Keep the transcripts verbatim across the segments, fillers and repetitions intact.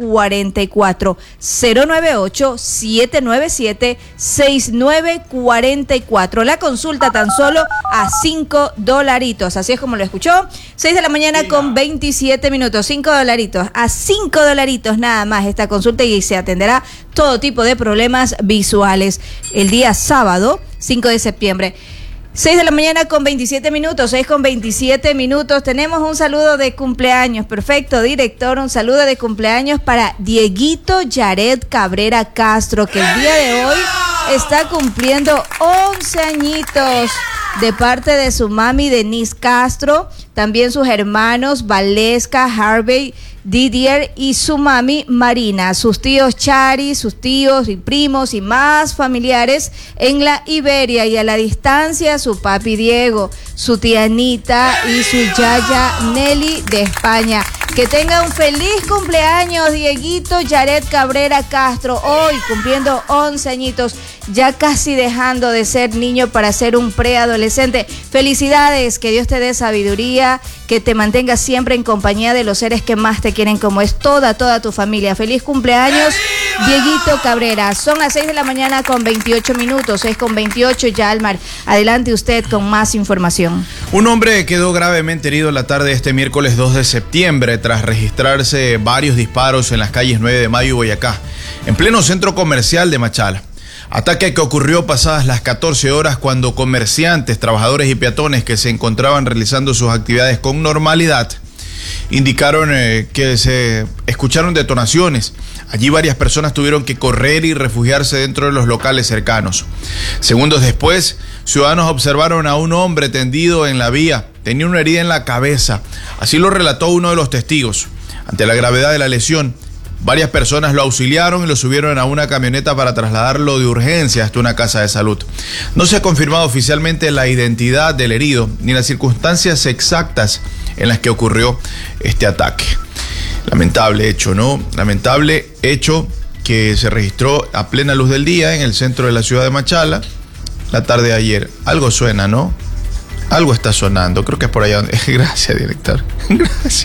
cuatro cuatro. cero nueve ocho, siete nueve siete, seis nueve cuatro cuatro. La consulta tan solo a cinco dolaritos. Así es como lo escuchó. seis de la mañana con veintisiete minutos. cinco dolaritos. A cinco dolaritos nada más esta consulta y se atenderá todo tipo de problemas visuales. El día sábado, cinco de septiembre. seis de la mañana con veintisiete minutos, seis con veintisiete minutos. Tenemos un saludo de cumpleaños. Perfecto, director. Un saludo de cumpleaños para Dieguito Yared Cabrera Castro, que el día de hoy está cumpliendo once añitos, de parte de su mami Denise Castro, también sus hermanos Valesca, Harvey, Didier y su mami Marina, sus tíos Chari, sus tíos y primos y más familiares en la Iberia, y a la distancia su papi Diego, su tía Anita y su yaya Nelly de España. Que tenga un feliz cumpleaños, Dieguito Yared Cabrera Castro, hoy cumpliendo once añitos, ya casi dejando de ser niño para ser un preadolescente. Felicidades, que Dios te dé sabiduría, que te mantengas siempre en compañía de los seres que más te quieren, como es toda, toda tu familia. Feliz cumpleaños, Dieguito Cabrera. Son las seis de la mañana con veintiocho minutos, seis con veintiocho ya, Almar. Adelante usted con más información. Un hombre quedó gravemente herido la tarde de este miércoles dos de septiembre tras registrarse varios disparos en las calles nueve de mayo y Boyacá, en pleno centro comercial de Machala. Ataque que ocurrió pasadas las catorce horas, cuando comerciantes, trabajadores y peatones que se encontraban realizando sus actividades con normalidad indicaron eh, que se escucharon detonaciones. Allí varias personas tuvieron que correr y refugiarse dentro de los locales cercanos. Segundos después, ciudadanos observaron a un hombre tendido en la vía. Tenía una herida en la cabeza. Así lo relató uno de los testigos. Ante la gravedad de la lesión, varias personas lo auxiliaron y lo subieron a una camioneta para trasladarlo de urgencia hasta una casa de salud. No se ha confirmado oficialmente la identidad del herido ni las circunstancias exactas en las que ocurrió este ataque. Lamentable hecho, ¿no? Lamentable hecho que se registró a plena luz del día en el centro de la ciudad de Machala la tarde de ayer. Algo suena, ¿no? Algo está sonando. Creo que es por allá donde... Gracias, director. Gracias.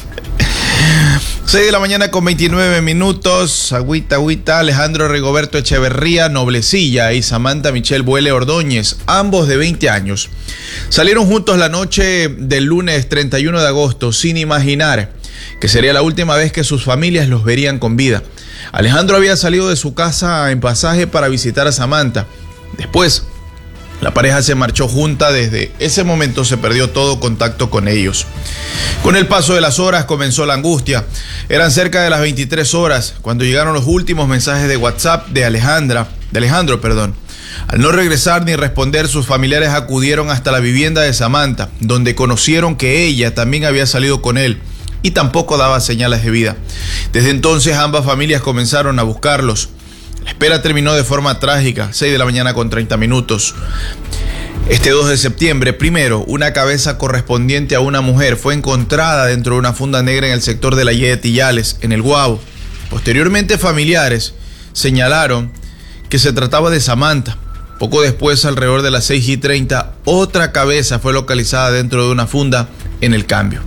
seis de la mañana con veintinueve minutos. Agüita, agüita. Alejandro Rigoberto Echeverría Noblecilla y Samantha Michelle Buele Ordóñez, ambos de veinte años, salieron juntos la noche del lunes treinta y uno de agosto, sin imaginar que sería la última vez que sus familias los verían con vida. Alejandro había salido de su casa en pasaje para visitar a Samantha. Después, la pareja se marchó junta. Desde ese momento se perdió todo contacto con ellos. Con el paso de las horas comenzó la angustia. Eran cerca de las veintitrés horas cuando llegaron los últimos mensajes de WhatsApp de Alejandra, de Alejandro, perdón. Al no regresar ni responder, sus familiares acudieron hasta la vivienda de Samantha, donde conocieron que ella también había salido con él y tampoco daba señales de vida. Desde entonces ambas familias comenzaron a buscarlos. La espera terminó de forma trágica, seis de la mañana con treinta minutos. Este dos de septiembre, primero, una cabeza correspondiente a una mujer fue encontrada dentro de una funda negra en el sector de la Y de Tillales, en el Guavo. Posteriormente, familiares señalaron que se trataba de Samantha. Poco después, alrededor de las seis y treinta, otra cabeza fue localizada dentro de una funda en el Cambio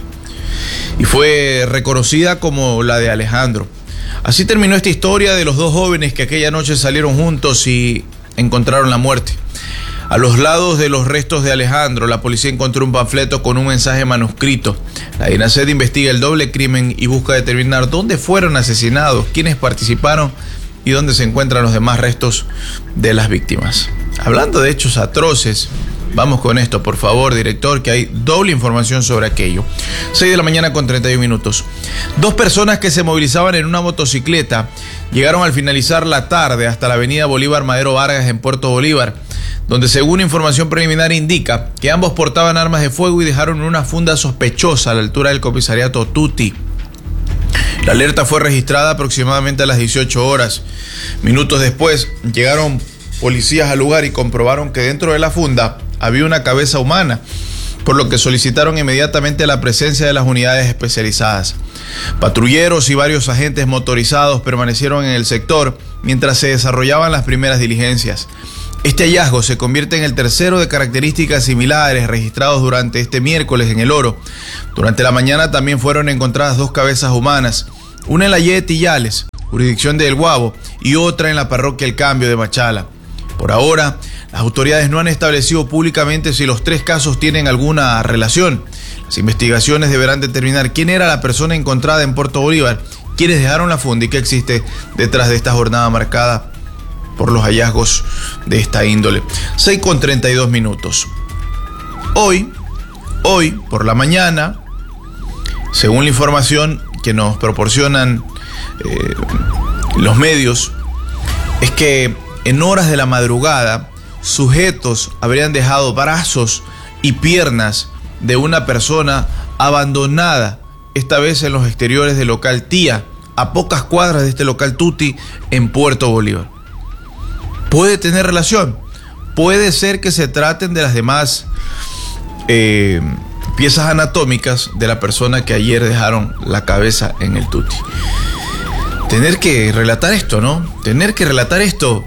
y fue reconocida como la de Alejandro. Así terminó esta historia de los dos jóvenes que aquella noche salieron juntos y encontraron la muerte. A los lados de los restos de Alejandro, la policía encontró un panfleto con un mensaje manuscrito. La DINASED investiga el doble crimen y busca determinar dónde fueron asesinados, quiénes participaron y dónde se encuentran los demás restos de las víctimas. Hablando de hechos atroces, vamos con esto, por favor, director, que hay doble información sobre aquello. seis de la mañana con treinta y un minutos. Dos personas que se movilizaban en una motocicleta llegaron al finalizar la tarde hasta la avenida Bolívar Madero Vargas en Puerto Bolívar, donde según información preliminar indica que ambos portaban armas de fuego y dejaron una funda sospechosa a la altura del comisariato Tuti. La alerta fue registrada aproximadamente a las dieciocho horas. Minutos después llegaron policías al lugar y comprobaron que dentro de la funda había una cabeza humana, por lo que solicitaron inmediatamente la presencia de las unidades especializadas. Patrulleros y varios agentes motorizados permanecieron en el sector mientras se desarrollaban las primeras diligencias. Este hallazgo se convierte en el tercero de características similares registrados durante este miércoles en El Oro. Durante la mañana también fueron encontradas dos cabezas humanas, una en la Y de Tillales, jurisdicción de El Guabo, y otra en la parroquia El Cambio de Machala. Por ahora, las autoridades no han establecido públicamente si los tres casos tienen alguna relación. Las investigaciones deberán determinar quién era la persona encontrada en Puerto Bolívar, quiénes dejaron la funda y qué existe detrás de esta jornada marcada por los hallazgos de esta índole. seis con treinta y dos minutos. Hoy, hoy por la mañana, según la información que nos proporcionan eh, los medios, es que en horas de la madrugada, sujetos habrían dejado brazos y piernas de una persona abandonada, esta vez en los exteriores del local Tía, a pocas cuadras de este local Tuti en Puerto Bolívar. ¿Puede tener relación? Puede ser que se traten de las demás eh, piezas anatómicas de la persona que ayer dejaron la cabeza en el Tuti. Tener que relatar esto, ¿no? Tener que relatar esto.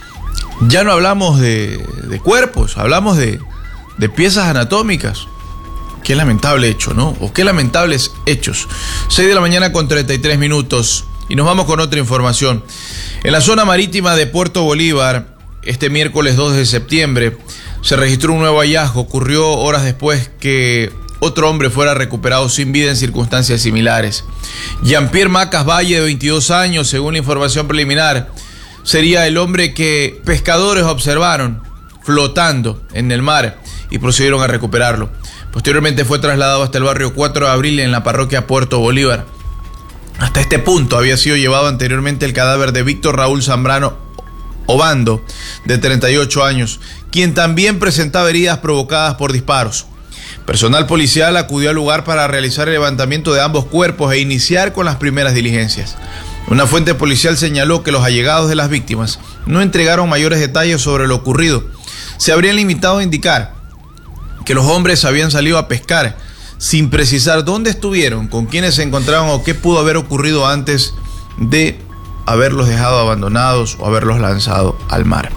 Ya no hablamos de, de cuerpos, hablamos de, de piezas anatómicas. Qué lamentable hecho, ¿no? O qué lamentables hechos. seis de la mañana con treinta y tres minutos. Y nos vamos con otra información. En la zona marítima de Puerto Bolívar, este miércoles dos de septiembre, se registró un nuevo hallazgo. Ocurrió horas después que otro hombre fuera recuperado sin vida en circunstancias similares. Jean-Pierre Macas Valle, de veintidós años, según la información preliminar, sería el hombre que pescadores observaron flotando en el mar y procedieron a recuperarlo. Posteriormente fue trasladado hasta el barrio cuatro de abril en la parroquia Puerto Bolívar. Hasta este punto había sido llevado anteriormente el cadáver de Víctor Raúl Zambrano Obando, de treinta y ocho años, quien también presentaba heridas provocadas por disparos. Personal policial acudió al lugar para realizar el levantamiento de ambos cuerpos e iniciar con las primeras diligencias. Una fuente policial señaló que los allegados de las víctimas no entregaron mayores detalles sobre lo ocurrido. Se habrían limitado a indicar que los hombres habían salido a pescar, sin precisar dónde estuvieron, con quiénes se encontraban o qué pudo haber ocurrido antes de haberlos dejado abandonados o haberlos lanzado al mar.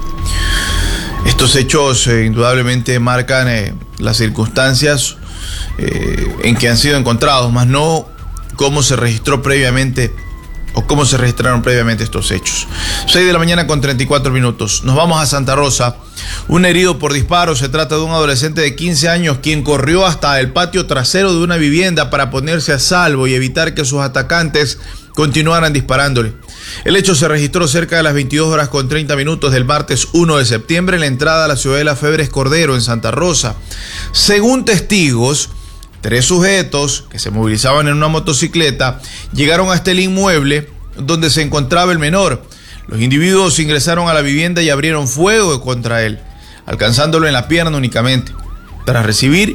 Estos hechos eh, indudablemente marcan eh, las circunstancias eh, en que han sido encontrados, más no cómo se registró previamente o cómo se registraron previamente estos hechos. seis de la mañana con treinta y cuatro minutos. Nos vamos a Santa Rosa. Un herido por disparo. Se trata de un adolescente de quince años quien corrió hasta el patio trasero de una vivienda para ponerse a salvo y evitar que sus atacantes continuaran disparándole. El hecho se registró cerca de las veintidós horas con treinta minutos del martes uno de septiembre en la entrada a la Ciudadela Febres Cordero en Santa Rosa. Según testigos, tres sujetos que se movilizaban en una motocicleta llegaron hasta el inmueble donde se encontraba el menor. Los individuos ingresaron a la vivienda y abrieron fuego contra él, alcanzándolo en la pierna únicamente. Tras recibir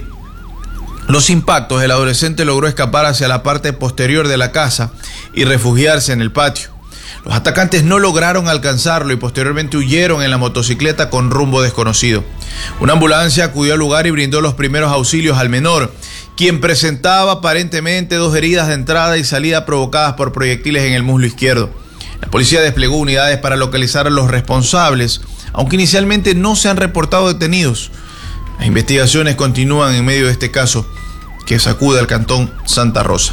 los impactos, el adolescente logró escapar hacia la parte posterior de la casa y refugiarse en el patio. Los atacantes no lograron alcanzarlo y posteriormente huyeron en la motocicleta con rumbo desconocido. Una ambulancia acudió al lugar y brindó los primeros auxilios al menor, quien presentaba aparentemente dos heridas de entrada y salida provocadas por proyectiles en el muslo izquierdo. La policía desplegó unidades para localizar a los responsables, aunque inicialmente no se han reportado detenidos. Las investigaciones continúan en medio de este caso que sacude al cantón Santa Rosa.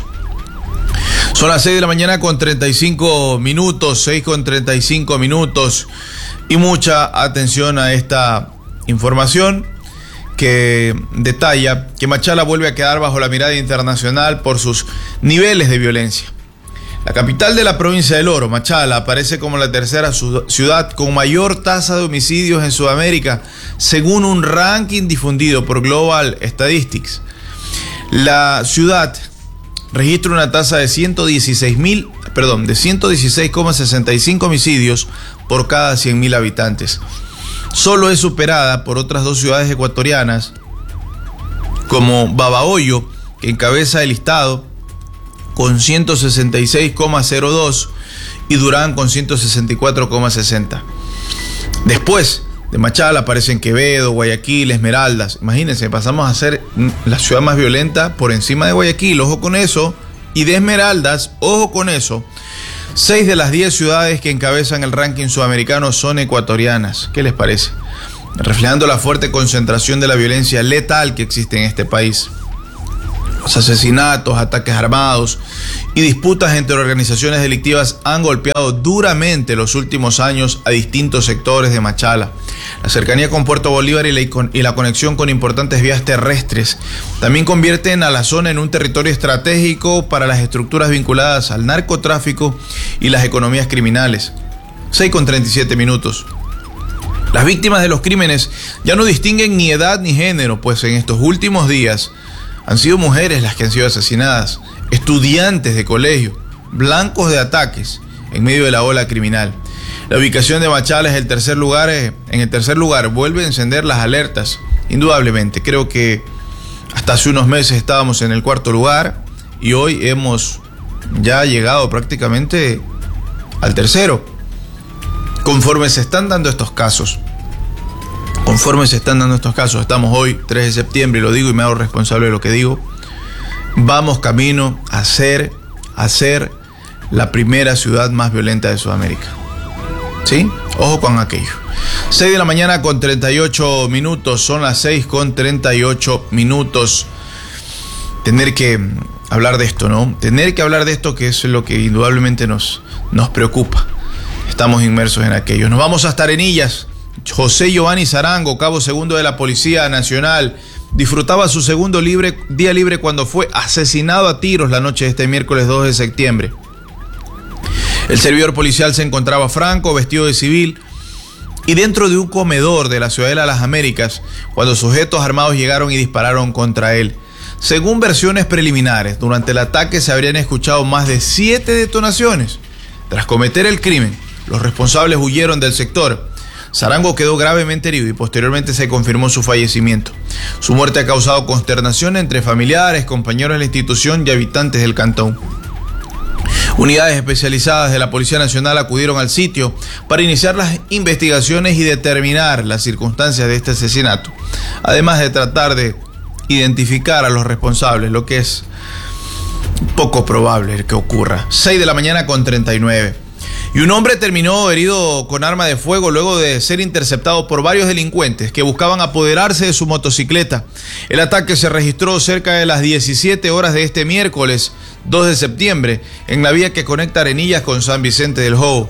Son las seis de la mañana con treinta y cinco minutos, seis con treinta y cinco minutos, y mucha atención a esta información que detalla que Machala vuelve a quedar bajo la mirada internacional por sus niveles de violencia. La capital de la provincia del Oro, Machala, aparece como la tercera ciudad con mayor tasa de homicidios en Sudamérica, según un ranking difundido por Global Statistics. La ciudad registra una tasa de ciento dieciséis mil, perdón, de ciento dieciséis coma sesenta y cinco homicidios por cada cien mil habitantes. Solo es superada por otras dos ciudades ecuatorianas, como Babahoyo, que encabeza el listado con ciento sesenta y seis coma cero dos, y Durán con ciento sesenta y cuatro coma sesenta. Después de Machala aparecen Quevedo, Guayaquil, Esmeraldas. Imagínense, pasamos a ser la ciudad más violenta por encima de Guayaquil, ojo con eso, y de Esmeraldas, ojo con eso. Seis de las diez ciudades que encabezan el ranking sudamericano son ecuatorianas. ¿Qué les parece? Reflejando la fuerte concentración de la violencia letal que existe en este país. Los asesinatos, ataques armados y disputas entre organizaciones delictivas han golpeado duramente los últimos años a distintos sectores de Machala. La cercanía con Puerto Bolívar y la, y la conexión con importantes vías terrestres también convierten a la zona en un territorio estratégico para las estructuras vinculadas al narcotráfico y las economías criminales. seis con treinta y siete minutos. Las víctimas de los crímenes ya no distinguen ni edad ni género, pues en estos últimos días han sido mujeres las que han sido asesinadas, estudiantes de colegio, blancos de ataques en medio de la ola criminal. La ubicación de Machala es el tercer lugar, en el tercer lugar vuelve a encender las alertas, indudablemente. Creo que hasta hace unos meses estábamos en el cuarto lugar y hoy hemos ya llegado prácticamente al tercero. Conforme se están dando estos casos, conforme se están dando estos casos, estamos hoy, tres de septiembre, y lo digo y me hago responsable de lo que digo, vamos camino a ser, a ser la primera ciudad más violenta de Sudamérica. ¿Sí? Ojo con aquello. seis de la mañana con treinta y ocho minutos, son las seis con treinta y ocho minutos. Tener que hablar de esto, ¿no? Tener que hablar de esto, que es lo que indudablemente nos, nos preocupa. Estamos inmersos en aquello. Nos vamos hasta Arenillas. José Giovanni Zarango, cabo segundo de la Policía Nacional, disfrutaba su segundo libre, día libre cuando fue asesinado a tiros la noche de este miércoles dos de septiembre. El servidor policial se encontraba franco, vestido de civil, y dentro de un comedor de la Ciudadela de las Américas, cuando sujetos armados llegaron y dispararon contra él. Según versiones preliminares, durante el ataque se habrían escuchado más de siete detonaciones. Tras cometer el crimen, los responsables huyeron del sector. Zarango quedó gravemente herido y posteriormente se confirmó su fallecimiento. Su muerte ha causado consternación entre familiares, compañeros de la institución y habitantes del cantón. Unidades especializadas de la Policía Nacional acudieron al sitio para iniciar las investigaciones y determinar las circunstancias de este asesinato, además de tratar de identificar a los responsables, lo que es poco probable que ocurra. seis de la mañana con treinta y nueve. Y un hombre terminó herido con arma de fuego luego de ser interceptado por varios delincuentes que buscaban apoderarse de su motocicleta. El ataque se registró cerca de las diecisiete horas de este miércoles dos de septiembre en la vía que conecta Arenillas con San Vicente del Jobo.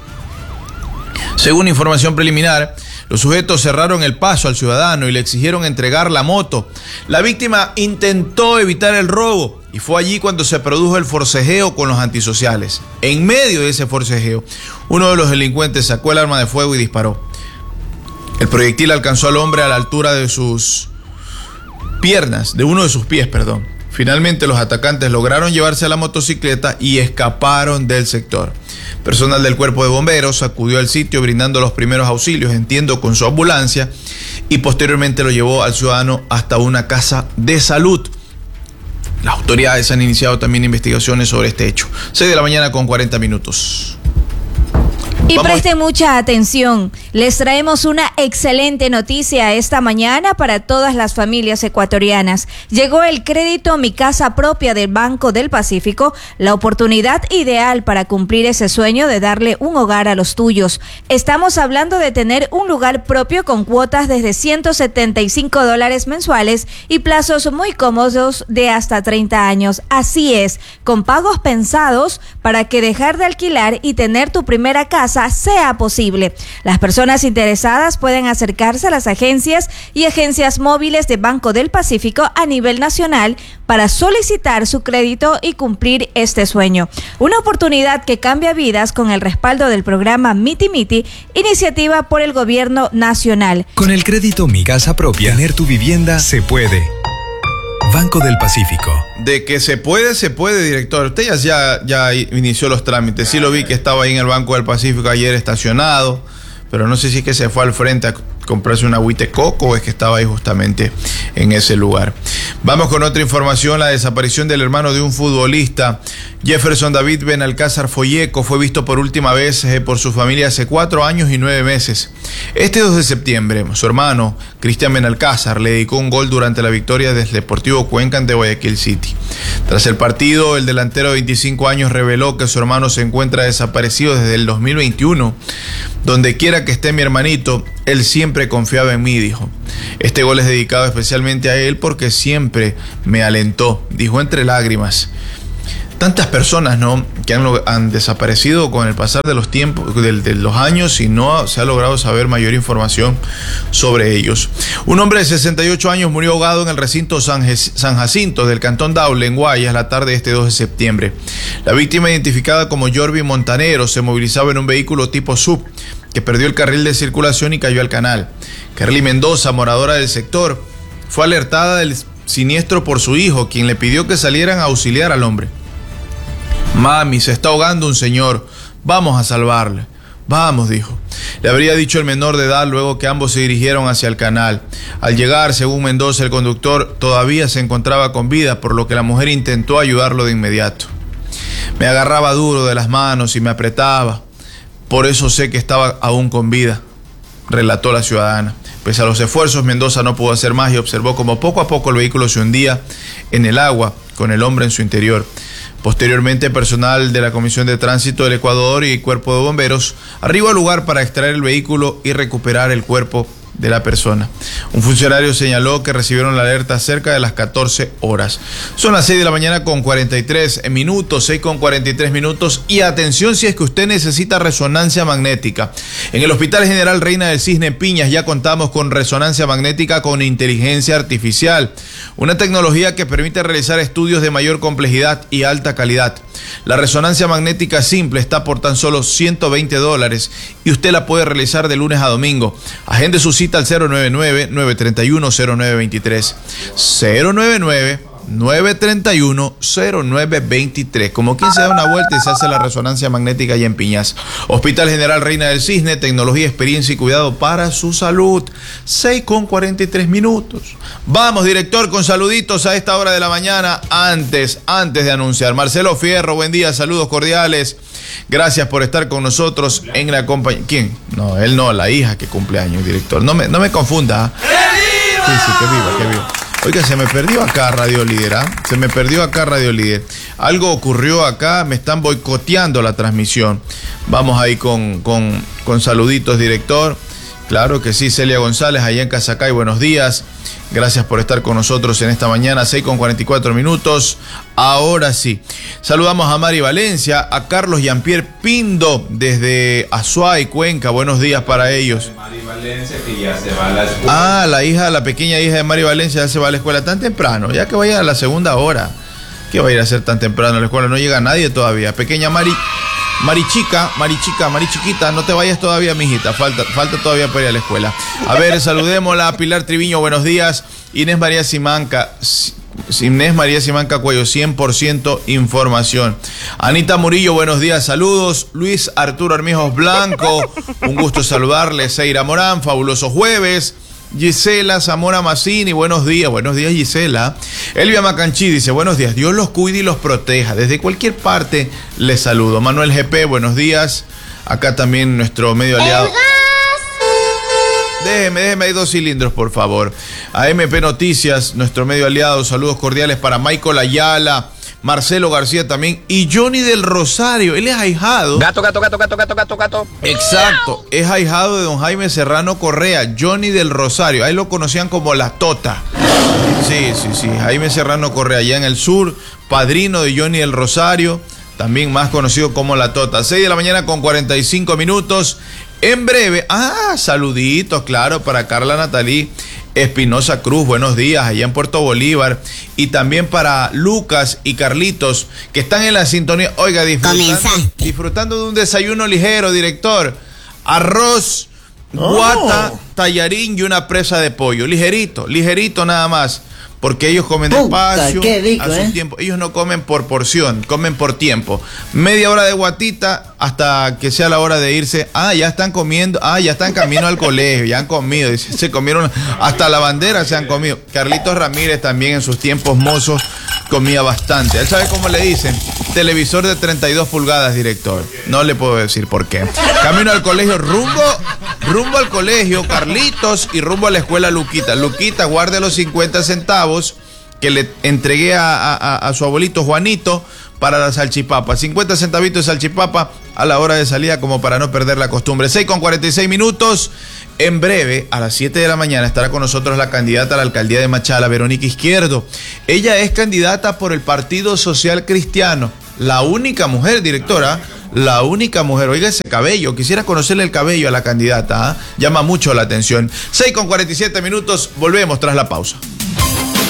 Según información preliminar, los sujetos cerraron el paso al ciudadano y le exigieron entregar la moto. La víctima intentó evitar el robo y fue allí cuando se produjo el forcejeo con los antisociales. En medio de ese forcejeo, uno de los delincuentes sacó el arma de fuego y disparó. El proyectil alcanzó al hombre a la altura de sus piernas, de uno de sus pies, perdón. Finalmente los atacantes lograron llevarse a la motocicleta y escaparon del sector. Personal del cuerpo de bomberos acudió al sitio brindando los primeros auxilios, entiendo, con su ambulancia, y posteriormente lo llevó al ciudadano hasta una casa de salud. Las autoridades han iniciado también investigaciones sobre este hecho. seis de la mañana con cuarenta minutos. Y presten mucha atención, les traemos una excelente noticia esta mañana para todas las familias ecuatorianas. Llegó el crédito Mi Casa Propia del Banco del Pacífico, la oportunidad ideal para cumplir ese sueño de darle un hogar a los tuyos. Estamos hablando de tener un lugar propio con cuotas desde ciento setenta y cinco dólares mensuales y plazos muy cómodos de hasta treinta años. Así es, con pagos pensados para que dejar de alquilar y tener tu primera casa sea posible. Las personas interesadas pueden acercarse a las agencias y agencias móviles de Banco del Pacífico a nivel nacional para solicitar su crédito y cumplir este sueño. Una oportunidad que cambia vidas con el respaldo del programa Miti Miti, iniciativa por el gobierno nacional. Con el crédito Mi Casa Propia, tener tu vivienda se puede. Banco del Pacífico. De que se puede, se puede, director. Usted ya, ya, ya inició los trámites. Sí lo vi que estaba ahí en el Banco del Pacífico ayer estacionado, pero no sé si es que se fue al frente a comprarse una agüita de coco o es que estaba ahí justamente en ese lugar. Vamos con otra información, la desaparición del hermano de un futbolista Jefferson David Benalcázar Folleco fue visto por última vez eh, por su familia hace cuatro años y nueve meses. Este dos de septiembre, su hermano, Cristian Benalcázar, le dedicó un gol durante la victoria del Deportivo Cuenca ante Guayaquil City. Tras el partido, el delantero de veinticinco años reveló que su hermano se encuentra desaparecido desde el dos mil veintiuno. Donde quiera que esté mi hermanito, él siempre confiaba en mí, dijo. Este gol es dedicado especialmente a él porque siempre me alentó, dijo entre lágrimas. Tantas personas, ¿no?, que han, han desaparecido con el pasar de los tiempos, de, de los años, y no se ha logrado saber mayor información sobre ellos. Un hombre de sesenta y ocho años murió ahogado en el recinto San, San Jacinto del Cantón Daule, en Guayas, la tarde de este dos de septiembre. La víctima, identificada como Jorvi Montanero, se movilizaba en un vehículo tipo S U V que perdió el carril de circulación y cayó al canal. Carly Mendoza, moradora del sector, fue alertada del siniestro por su hijo, quien le pidió que salieran a auxiliar al hombre. Mami, se está ahogando un señor, vamos a salvarle. Vamos, dijo. Le habría dicho el menor de edad luego que ambos se dirigieron hacia el canal. Al llegar, según Mendoza, el conductor todavía se encontraba con vida, por lo que la mujer intentó ayudarlo de inmediato. Me agarraba duro de las manos y me apretaba. Por eso sé que estaba aún con vida, relató la ciudadana. Pese a los esfuerzos, Mendoza no pudo hacer más y observó como poco a poco el vehículo se hundía en el agua con el hombre en su interior. Posteriormente, personal de la Comisión de Tránsito del Ecuador y Cuerpo de Bomberos arribó al lugar para extraer el vehículo y recuperar el cuerpo de la persona. Un funcionario señaló que recibieron la alerta cerca de las catorce horas. Son las seis de la mañana con cuarenta y tres minutos, seis con cuarenta y tres minutos. Y atención si es que usted necesita resonancia magnética. En el Hospital General Reina del Cisne en Piñas ya contamos con resonancia magnética con inteligencia artificial, una tecnología que permite realizar estudios de mayor complejidad y alta calidad. La resonancia magnética simple está por tan solo ciento veinte dólares y usted la puede realizar de lunes a domingo. Agende su cita al cero nueve nueve, nueve tres uno, cero nueve dos tres. cero nueve nueve, nueve tres uno, cero nueve dos tres. Como quien se da una vuelta y se hace la resonancia magnética allá en Piñas. Hospital General Reina del Cisne, tecnología, experiencia y cuidado para su salud. seis con cuarenta y tres minutos. Vamos, director, con saluditos a esta hora de la mañana. Antes, antes de anunciar. Marcelo Fierro, buen día, saludos cordiales. Gracias por estar con nosotros en la compañía. ¿Quién? No, él no, la hija que cumpleaños, director. No me, no me confunda. ¡Que viva! Sí, sí, que viva, que viva. Oiga, se me perdió acá Radio Líder, ¿eh? Se me perdió acá Radio Líder. Algo ocurrió acá, me están boicoteando la transmisión. Vamos ahí con, con, con saluditos, director. Claro que sí, Celia González, allá en Casacay, buenos días. Gracias por estar con nosotros en esta mañana, seis con cuarenta y cuatro minutos. Ahora sí. Saludamos a Mari Valencia, a Carlos Jean-Pierre Pindo, desde Azuay, Cuenca. Buenos días para ellos. Mari Valencia, que ya se va a la escuela. Ah, la hija, la pequeña hija de Mari Valencia ya se va a la escuela tan temprano, ya que vaya a la segunda hora. ¿Qué va a ir a hacer tan temprano a la escuela? No llega nadie todavía. Pequeña Mari, Mari chica, Mari chica, Mari chiquita, no te vayas todavía, mijita. Falta, falta todavía para ir a la escuela. A ver, saludémosla a Pilar Triviño, buenos días. Inés María Simanca, Inés María Simanca Cuello, cien por ciento información. Anita Murillo, buenos días, saludos. Luis Arturo Armijos Blanco, un gusto saludarle. Seira Morán, fabuloso jueves. Gisela Zamora Mazzini, buenos días, buenos días Gisela. Elvia Macanchi dice, buenos días, Dios los cuide y los proteja, desde cualquier parte les saludo. Manuel G P, buenos días, acá también nuestro medio aliado. Déjeme, déjeme ahí dos cilindros, por favor. A M P Noticias, nuestro medio aliado, saludos cordiales para Michael Ayala, Marcelo García también y Johnny del Rosario. Él es ahijado. Gato, gato, gato, gato, gato, gato, gato. Exacto, es ahijado de don Jaime Serrano Correa, Johnny del Rosario. Ahí lo conocían como la Tota. Sí, sí, sí. Jaime Serrano Correa, allá en el sur, padrino de Johnny del Rosario, también más conocido como la Tota. seis de la mañana con cuarenta y cinco minutos. En breve, ah, saluditos, claro, para Carla Natalí Espinosa Cruz, buenos días, allá en Puerto Bolívar. Y también para Lucas y Carlitos, que están en la sintonía. Oiga, disfrutando, disfrutando de un desayuno ligero, director. Arroz, oh. guata, tallarín y una presa de pollo. Ligerito, ligerito nada más. porque ellos comen Puta, despacio, qué rico, a su ¿eh? tiempo. Ellos no comen por porción, comen por tiempo. Media hora de guatita hasta que sea la hora de irse. Ah, ya están comiendo, ah, ya están camino al colegio, ya han comido, dice, se comieron, hasta la bandera se han comido. Carlitos Ramírez también en sus tiempos mozos comía bastante. Él sabe cómo le dicen, televisor de treinta y dos pulgadas, director. No le puedo decir por qué. Camino al colegio, rumbo, rumbo al colegio, Carlitos, y rumbo a la escuela Luquita. Luquita, guarde los cincuenta centavos que le entregué a, a, a su abuelito Juanito para la salchipapa. cincuenta centavitos de salchipapa a la hora de salida, como para no perder la costumbre. seis con cuarenta y seis minutos. En breve, a las siete de la mañana, estará con nosotros la candidata a la alcaldía de Machala, Verónica Izquierdo. Ella es candidata por el Partido Social Cristiano. La única mujer, directora, la única mujer. Oiga ese cabello, quisiera conocerle el cabello a la candidata, ¿eh? Llama mucho la atención. seis con cuarenta y siete minutos, volvemos tras la pausa.